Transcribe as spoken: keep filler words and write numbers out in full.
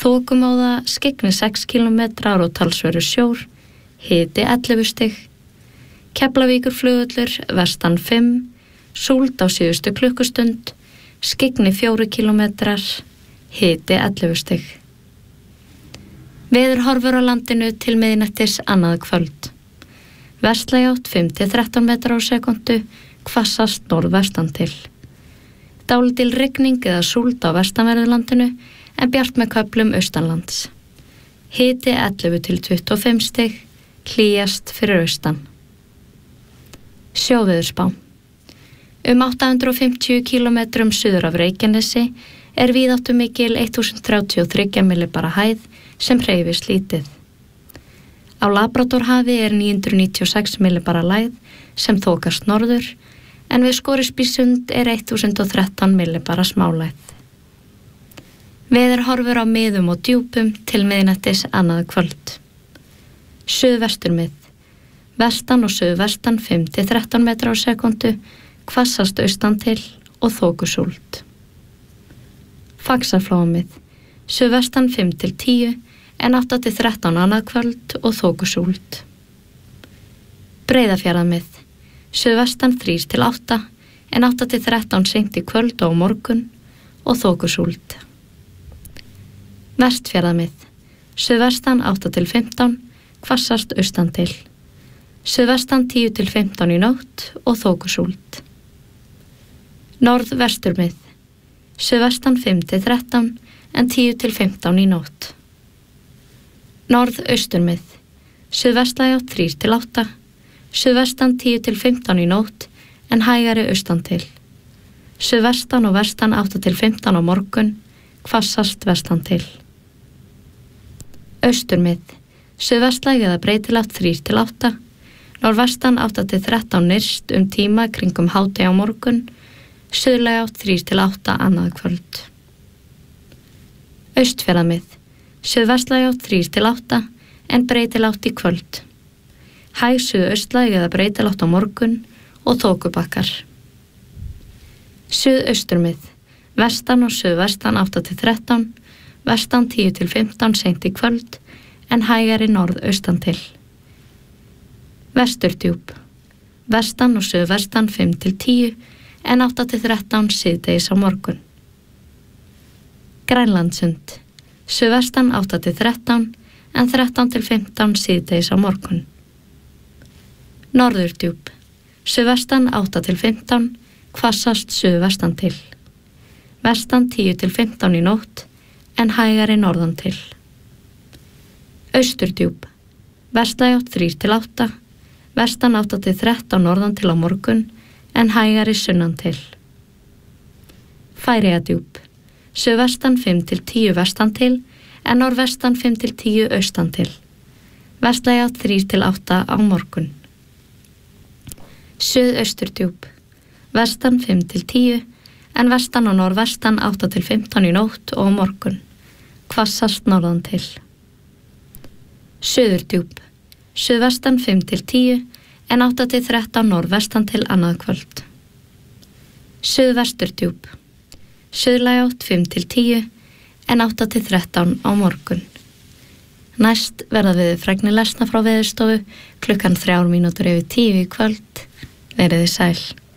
Þokumóða, skyggni sex kílómetrar og talsverður sjór, hiti ellefu stig. Keflavíkurflugvöllur, vestan fimm, súld á síðustu klukkustund, skyggni fjórir kílómetrar, hiti ellefu stig. Veðurhorfur á landinu til miðnættis annað kvöld. Vestlæg átt fimm til þrettán metrar á sekúndu, hvassast norðvestan til. Dálítil rigning eða súld á vestanverðu landinu, en bjart með köflum austanlands. Hiti ellefu til tuttugu og fimm stig, hlýjast fyrir austan. Sjóveðurspá. Um átta hundruð fimmtíu kílómetrum suður af Reykjanesi er víðáttumikil þúsund þrjátíu og þrjú millibara hæð sem hreyfist lítið. Á Labradorhafi er níu hundruð níutíu og sex millibara lægð sem þokast norður, en við Scoresbysund er þúsund og þrettán millibara smálægð. Veðurhorfur á miðum og djúpum til miðnættis annað kvöld. Suðvesturmið. Vestan og suðvestan fimm til þrettán metrar á sekúndu, hvassast austan til og þokusúld. Faxaflóamið. Suðvestan fimm til tíu, en átta til þrettán annað kvöld og þokusúld. Breiðafjarðarmið. Suðvestan þrír til átta, en átta til þrettán seint í kvöld og á morgun og þokusúld. Vestfjarðarmið. Suðvestan átta til fimmtán, hvassast austan til. Suðvestan tíu til fimmtán í nótt og þokusúld. Norðvesturmið. Suðvestan fimm til þrettán, en tíu til fimmtán í nótt. Norðausturmið. Suðvestlæg átt þrír til átta, suðvestan tíu til fimmtán í nótt, en hægari austan til. Suðvestan og vestan átta til fimmtán á morgun, hvassast vestan til. Austurmið. Suðvestlæg eða breytilegt þrír til átta, norðvestan átta til þrettán nyrst um tíma kringum hádegi á morgun, suðlæg átt þrír til átta annað kvöld. Austfjarðamið. Suðvestlæg átt þrír til átta, en breytilegt í kvöld. Hæg suðaustlæg eða breytilegt á morgun og þokubakkar. Suðausturmið. Vestan og suðvestan átta til þrettán, vestan tíu til fimmtán seint í kvöld, en hægari norðaustan til. Vesturdjúp. Vestan og suðvestan fimm til tíu, en átta til þrettán síðdegis á morgun. Grænlandssund. Suðvestan átta til þrettán, en þrettán til fimmtán síðdegis á morgun. Norðurdjúp. Suðvestan átta til fimmtán, hvassast suðvestan til. Vestan tíu til fimmtán í nótt, en hægari norðan til. Austurdjúp. Vestlæg átt þrír til átta, vestan átta til þrettán norðan til á morgun, en hægari sunnan til. Færeyjadjúp. Suðvestan fimm til tíu vestan til, en norðvestan fimm til tíu austan til. Vestlæg átt þrír til átta á morgun. Suðausturdjúp. Vestan fimm til tíu, en vestan og norðvestan átta til fimmtán í nótt og á morgun, hvassast norðan til. Suðurdjúp. Suðvestan fimm til tíu, en átta til þrettán norðvestan til annað kvöld. Suðvesturdjúp. Suðlæg átt fimm til tíu, en átta til þrettán á morgun. Næst verða við fregnir lesna frá Veðurstofu klukkan þrjár mínútur yfir tíu í kvöld. Verið þið sæl.